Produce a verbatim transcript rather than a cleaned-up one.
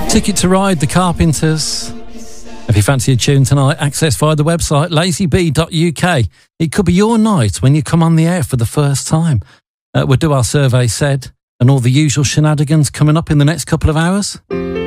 Ticket to Ride, The Carpenters. If you fancy a tune tonight, access via the website lazy b dot u k. It could be your night when you come on the air for the first time. Uh, we'll do our survey said and all the usual shenanigans coming up in the next couple of hours.